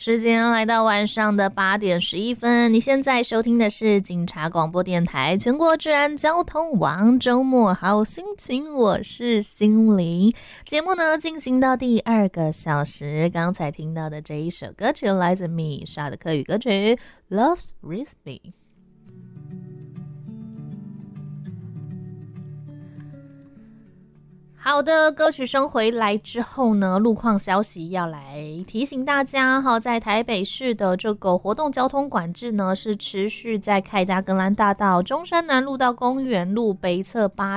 时间来到晚上的8:11，你现在收听的是警察广播电台全国治安交通网周末好心情，我是心灵。节目呢进行到第2个小时，刚才听到的这一首歌曲来自米莎的客语歌曲 Love's Risby。好的，歌曲声回来之后呢，路况消息要来提醒大家哈，在台北市的这个活动交通管制呢，是持续在凯达格兰大道、中山南路到公园路北侧8